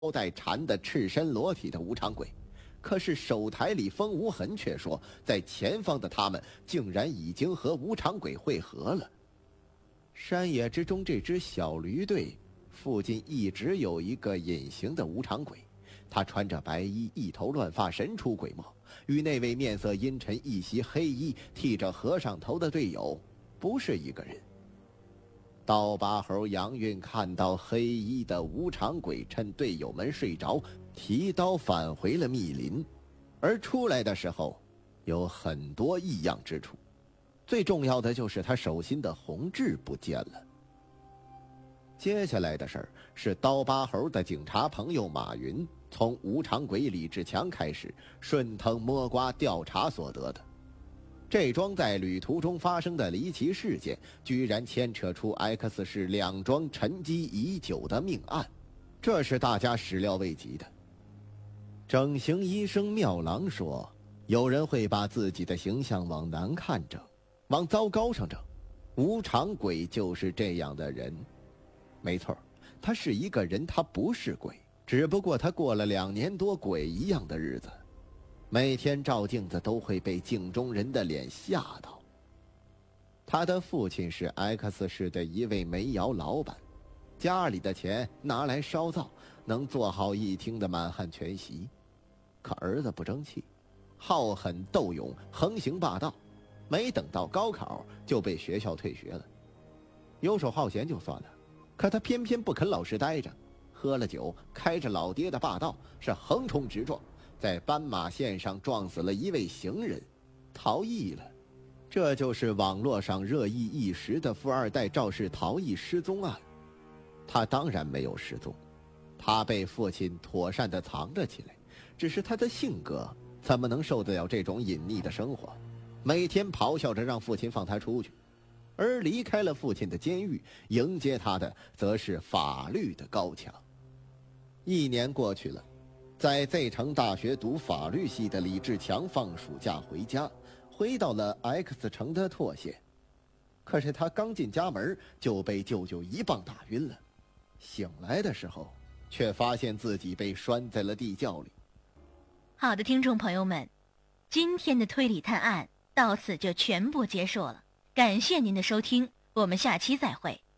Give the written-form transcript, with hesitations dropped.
带缠得赤身裸体的无常鬼。可是手台里风无痕却说，在前方的他们竟然已经和无常鬼会合了。山野之中，这支小驴队附近一直有一个隐形的无常鬼，他穿着白衣，一头乱发，神出鬼没，与那位面色阴沉、一袭黑衣、剃着和尚头的队友不是一个人。刀疤猴杨运看到黑衣的无常鬼趁队友们睡着，提刀返回了密林，而出来的时候有很多异样之处，最重要的就是他手心的红痣不见了。接下来的事儿是刀疤猴的警察朋友马云从无常鬼李志强开始顺藤摸瓜调查所得的。这桩在旅途中发生的离奇事件，居然牵扯出 X 市2桩沉积已久的命案，这是大家始料未及的。整形医生妙郎说，有人会把自己的形象往难看整，往糟糕上整，无常鬼就是这样的人。没错，他是一个人，他不是鬼，只不过他过了2年多鬼一样的日子，每天照镜子都会被镜中人的脸吓到。他的父亲是 X 市的一位煤窑老板，家里的钱拿来烧灶，能做好一厅的满汉全席。可儿子不争气，好狠斗勇，横行霸道，没等到高考就被学校退学了。游手好闲就算了，可他偏偏不肯老实待着，喝了酒，开着老爹的霸道，是横冲直撞，在斑马线上撞死了一位行人，逃逸了。这就是网络上热议一时的富二代肇事逃逸失踪案。他当然没有失踪，他被父亲妥善地藏了起来，只是他的性格怎么能受得了这种隐匿的生活，每天咆哮着让父亲放他出去。而离开了父亲的监狱，迎接他的则是法律的高墙。1年过去了，在 Z 城大学读法律系的李志强放暑假回家，回到了 X 城的拓县。可是他刚进家门就被舅舅一棒打晕了，醒来的时候却发现自己被拴在了地窖里。 好的，听众朋友们，今天的推理探案到此就全部结束了，感谢您的收听，我们下期再会。